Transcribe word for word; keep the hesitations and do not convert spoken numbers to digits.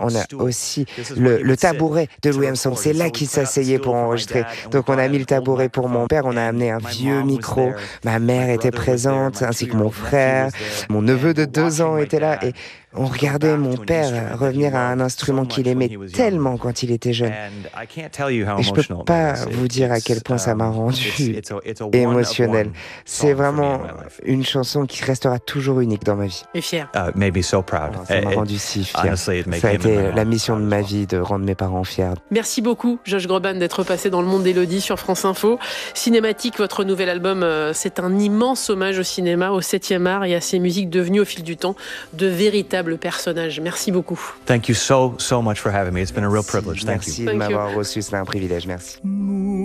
on a aussi le, le tabouret de Louis Armstrong. C'est là qu'il s'asseyait pour enregistrer. Donc on a mis le tabouret pour mon père, on a amené un vieux micro. Ma mère était présente, ainsi que mon frère. Mon neveu de deux ans était là et on regardait mon père revenir à un instrument qu'il aimait tellement quand il était jeune. Et je peux pas vous dire à quel point ça m'a rendu émotionnel. C'est vraiment une chanson qui restera toujours unique dans ma vie. Et fier. Alors, ça m'a rendu si fier. Ça a été la mission de ma vie de rendre mes parents fiers. Merci beaucoup, Josh Groban, d'être passé dans le monde d'Élodie sur France Info. Cinématique, votre nouvel album, c'est un immense hommage au cinéma, au septième art et à ses musiques devenues au fil du temps de véritables personnage. Merci beaucoup. Thank you so, so much for having me. It's been a real privilege. Thank Merci you. de m'avoir reçu. C'est un privilège. Merci.